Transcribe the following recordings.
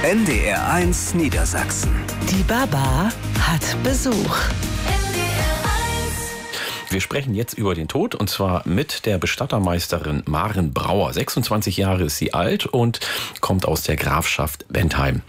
NDR1 Niedersachsen. Die Baba hat Besuch. Wir sprechen jetzt über den Tod und zwar mit der Bestattermeisterin Maren Brauer. 26 Jahre ist sie alt und kommt aus der Grafschaft Bentheim.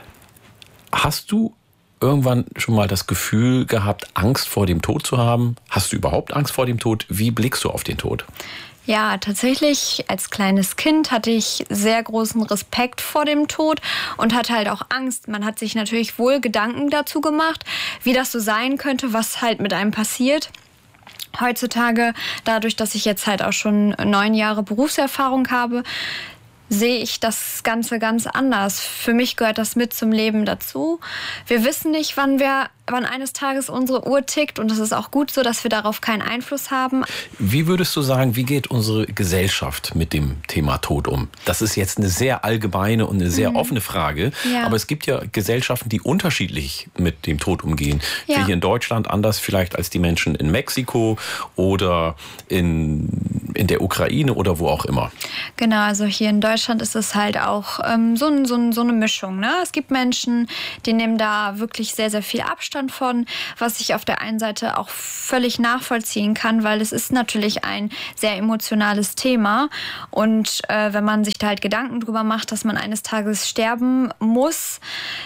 Hast du irgendwann schon mal das Gefühl gehabt, Angst vor dem Tod zu haben? Hast du überhaupt Angst vor dem Tod? Wie blickst du auf den Tod? Ja, tatsächlich als kleines Kind hatte ich sehr großen Respekt vor dem Tod und hatte halt auch Angst. Man hat sich natürlich wohl Gedanken dazu gemacht, wie das so sein könnte, was halt mit einem passiert. Heutzutage, dadurch, dass ich jetzt halt auch schon 9 Jahre Berufserfahrung habe, sehe ich das Ganze ganz anders. Für mich gehört das mit zum Leben dazu. Wir wissen nicht, wann eines Tages unsere Uhr tickt und es ist auch gut so, dass wir darauf keinen Einfluss haben. Wie würdest du sagen, wie geht unsere Gesellschaft mit dem Thema Tod um? Das ist jetzt eine sehr allgemeine und eine sehr offene Frage, Ja. aber es gibt ja Gesellschaften, die unterschiedlich mit dem Tod umgehen. Ja. Wir hier in Deutschland anders vielleicht als die Menschen in Mexiko oder in der Ukraine oder wo auch immer. Genau, also hier in Deutschland ist es halt auch so eine Mischung. Ne? Es gibt Menschen, die nehmen da wirklich sehr, sehr viel Abstand von, was ich auf der einen Seite auch völlig nachvollziehen kann, weil es ist natürlich ein sehr emotionales Thema. Und wenn man sich da halt Gedanken drüber macht, dass man eines Tages sterben muss,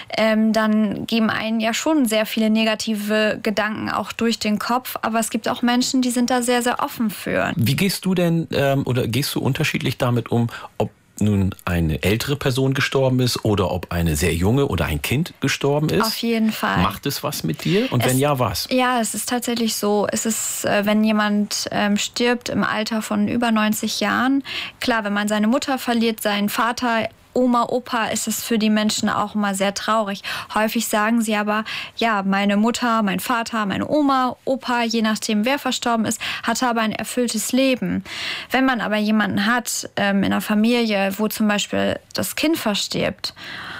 dann geben einen ja schon sehr viele negative Gedanken auch durch den Kopf. Aber es gibt auch Menschen, die sind da sehr, sehr offen für. Wie gehst du denn oder gehst du unterschiedlich damit um, ob nun eine ältere Person gestorben ist oder ob eine sehr junge oder ein Kind gestorben ist? Auf jeden Fall. Macht es was mit dir? Und wenn ja, was? Ja, es ist tatsächlich so. Es ist, wenn jemand stirbt im Alter von über 90 Jahren, klar, wenn man seine Mutter verliert, seinen Vater, Oma, Opa, ist es für die Menschen auch immer sehr traurig. Häufig sagen sie aber, ja, meine Mutter, mein Vater, meine Oma, Opa, je nachdem wer verstorben ist, hatte aber ein erfülltes Leben. Wenn man aber jemanden hat in einer Familie, wo zum Beispiel das Kind verstirbt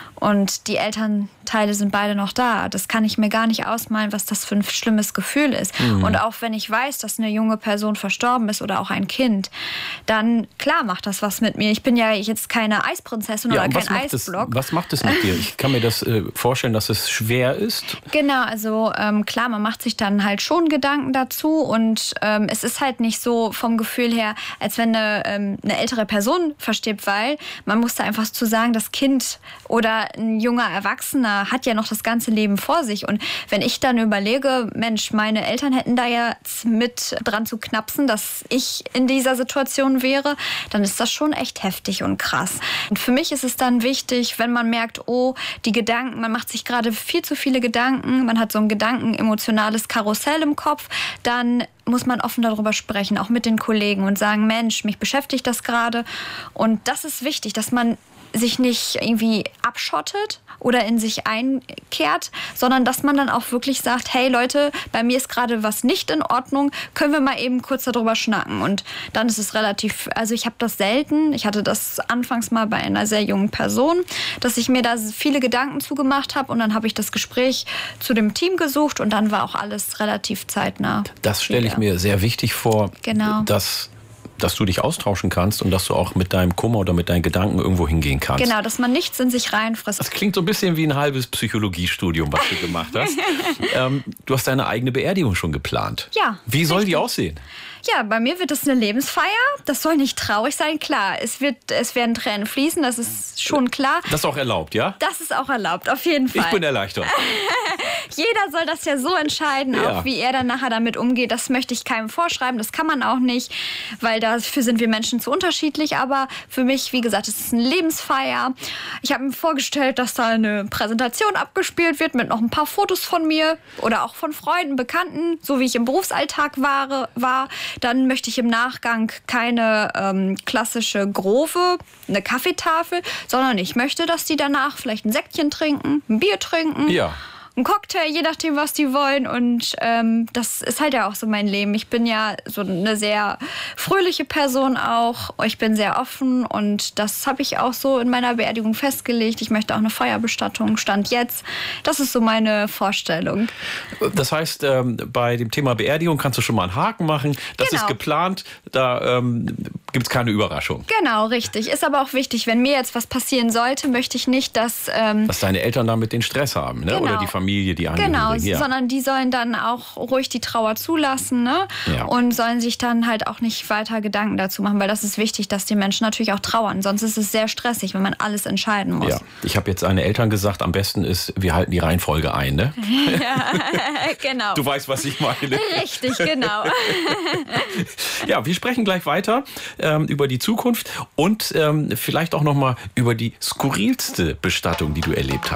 und die Elternteile sind beide noch da, das kann ich mir gar nicht ausmalen, was das für ein schlimmes Gefühl ist. Und auch wenn ich weiß, dass eine junge Person verstorben ist oder auch ein Kind, dann, klar, macht das was mit mir. Ich bin ja jetzt keine Eisprinzessin oder kein Eisblock. Was macht es mit dir? Ich kann mir das vorstellen, dass es schwer ist. Genau, also klar, man macht sich dann halt schon Gedanken dazu und es ist halt nicht so vom Gefühl her, als wenn eine ältere Person verstirbt, weil man muss da einfach zu sagen, das Kind oder ein junger Erwachsener hat ja noch das ganze Leben vor sich. Und wenn ich dann überlege, Mensch, meine Eltern hätten da jetzt mit dran zu knapsen, dass ich in dieser Situation wäre, dann ist das schon echt heftig und krass. Und für mich ist es dann wichtig, wenn man merkt, oh, die Gedanken, man macht sich gerade viel zu viele Gedanken, man hat so ein gedankenemotionales Karussell im Kopf, dann muss man offen darüber sprechen, auch mit den Kollegen und sagen, Mensch, mich beschäftigt das gerade. Und das ist wichtig, dass man sich nicht irgendwie abschottet oder in sich einkehrt, sondern dass man dann auch wirklich sagt, hey Leute, bei mir ist gerade was nicht in Ordnung, können wir mal eben kurz darüber schnacken. Und dann ist es relativ, also ich habe das selten, ich hatte das anfangs mal bei einer sehr jungen Person, dass ich mir da viele Gedanken zugemacht habe und dann habe ich das Gespräch zu dem Team gesucht und dann war auch alles relativ zeitnah. Das stelle ich mir sehr wichtig vor, Genau. dass du dich austauschen kannst und dass du auch mit deinem Kummer oder mit deinen Gedanken irgendwo hingehen kannst. Genau, dass man nichts in sich reinfrisst. Das klingt so ein bisschen wie ein halbes Psychologiestudium, was du gemacht hast. Du hast deine eigene Beerdigung schon geplant. Ja. Wie soll die aussehen? Ja, bei mir wird es eine Lebensfeier. Das soll nicht traurig sein, klar. Es werden Tränen fließen, das ist schon klar. Das ist auch erlaubt, ja? Das ist auch erlaubt, auf jeden Fall. Ich bin erleichtert. Jeder soll das ja so entscheiden, Ja. auch wie er dann nachher damit umgeht. Das möchte ich keinem vorschreiben, das kann man auch nicht, weil dafür sind wir Menschen zu unterschiedlich. Aber für mich, wie gesagt, es ist eine Lebensfeier. Ich habe mir vorgestellt, dass da eine Präsentation abgespielt wird mit noch ein paar Fotos von mir oder auch von Freunden, Bekannten, so wie ich im Berufsalltag war. Dann möchte ich im Nachgang keine klassische Grove, eine Kaffeetafel, sondern ich möchte, dass die danach vielleicht ein Säckchen trinken, ein Bier trinken. Ja. Ein Cocktail, je nachdem, was die wollen. Und das ist halt ja auch so mein Leben. Ich bin ja so eine sehr fröhliche Person auch. Ich bin sehr offen und das habe ich auch so in meiner Beerdigung festgelegt. Ich möchte auch eine Feuerbestattung, Stand jetzt. Das ist so meine Vorstellung. Das heißt, bei dem Thema Beerdigung kannst du schon mal einen Haken machen. Das Genau. ist geplant. Da gibt es keine Überraschung. Genau, richtig. Ist aber auch wichtig, wenn mir jetzt was passieren sollte, möchte ich nicht, dass... dass deine Eltern damit den Stress haben, ne? Genau. Oder die Familie, die Angehörigen. Genau, sondern die sollen dann auch ruhig die Trauer zulassen, ne? Ja. Und sollen sich dann halt auch nicht weiter Gedanken dazu machen, weil das ist wichtig, dass die Menschen natürlich auch trauern. Sonst ist es sehr stressig, wenn man alles entscheiden muss. Ja, ich habe jetzt eine Eltern gesagt, am besten ist, wir halten die Reihenfolge ein, ne? Ja, genau. Du weißt, was ich meine. Richtig, genau. Ja, wir sprechen gleich weiter über die Zukunft und vielleicht auch noch mal über die skurrilste Bestattung, die du erlebt hast.